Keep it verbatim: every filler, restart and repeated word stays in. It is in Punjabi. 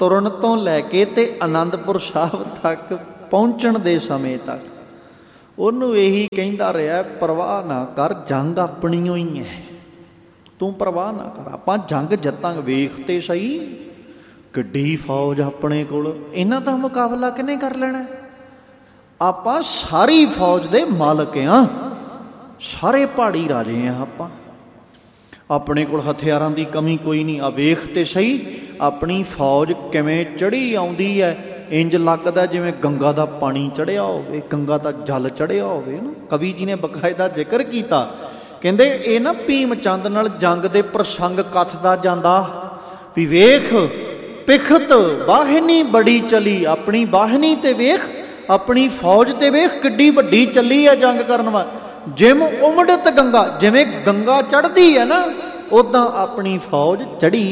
ਤੁਰਨ ਤੋਂ ਲੈ ਕੇ ਤੇ ਅਨੰਦਪੁਰ ਸਾਹਿਬ ਤੱਕ ਪਹੁੰਚਣ ਦੇ ਸਮੇਂ ਤੱਕ ਉਹਨੂੰ ਇਹੀ ਕਹਿੰਦਾ ਰਿਹਾ, ਪਰਵਾਹ ਨਾ ਕਰ, ਜੰਗ ਆਪਣੀ ਓ ਹੀ ਹੈ, ਤੂੰ ਪਰਵਾਹ ਨਾ ਕਰ, ਆਪਾਂ ਜੰਗ ਜਿੱਤਾਂਗੇ। ਵੇਖ ਤੇ ਸਹੀ ਕਿੱਡੀ ਫੌਜ ਆਪਣੇ ਕੋਲ, ਇਹਨਾਂ ਦਾ ਮੁਕਾਬਲਾ ਕਿਹਨੇ ਕਰ ਲੈਣਾ? ਆਪਾਂ ਸਾਰੀ ਫੌਜ ਦੇ ਮਾਲਕ ਹਾਂ, ਸਾਰੇ ਪਹਾੜੀ ਰਾਜੇ ਹਾਂ ਆਪਾਂ, ਆਪਣੇ ਕੋਲ ਹਥਿਆਰਾਂ ਦੀ ਕਮੀ ਕੋਈ ਨਹੀਂ। ਆ ਵੇਖ ਤੇ ਸਹੀ ਆਪਣੀ ਫੌਜ ਕਿਵੇਂ ਚੜ੍ਹੀ ਆਉਂਦੀ ਹੈ, ਇੰਜ ਲੱਗਦਾ ਜਿਵੇਂ ਗੰਗਾ ਦਾ ਪਾਣੀ ਚੜ੍ਹਿਆ ਹੋਵੇ, ਗੰਗਾ ਦਾ ਜਲ ਚੜ੍ਹਿਆ ਹੋਵੇ ਨਾ। ਕਵੀ ਜੀ ਨੇ ਬਕਾਇਦਾ ਜ਼ਿਕਰ ਕੀਤਾ, ਕਹਿੰਦੇ ਇਹ ਨਾ ਭੀਮ ਚੰਦ ਨਾਲ ਜੰਗ ਦੇ ਪ੍ਰਸੰਗ ਕੱਥਦਾ ਜਾਂਦਾ ਵੀ ਵੇਖ ਪਿਖਤ ਬਾਹਿਨੀ ਬੜੀ ਚਲੀ, ਆਪਣੀ ਬਾਹਿਨੀ ਤੇ ਵੇਖ, ਆਪਣੀ ਫੌਜ ਤੇ ਵੇਖ ਕਿੱਡੀ ਵੱਡੀ ਚੱਲੀ ਹੈ ਜੰਗ ਕਰਨ ਵਾ। ਜਿਮ ਉਮੜਤ ਗੰਗਾ, ਜਿਵੇਂ ਗੰਗਾ ਚੜ੍ਹਦੀ ਹੈ ਨਾ, ਉੱਦਾਂ ਆਪਣੀ ਫੌਜ ਚੜ੍ਹੀ